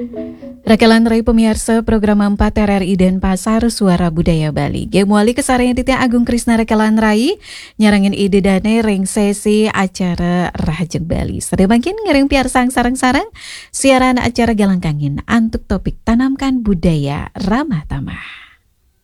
Rakalan rai pemirsa program 4 RRI Denpasar Suara Budaya Bali. Gemuali kesarang Titi Agung Krisna Rakalan rai nyarangin ide dane ring sesi acara Rajeng Bali. Sedemakin ngering piar sarang-sarang siaran acara Galang Kangin antuk topik tanamkan budaya ramah tamah.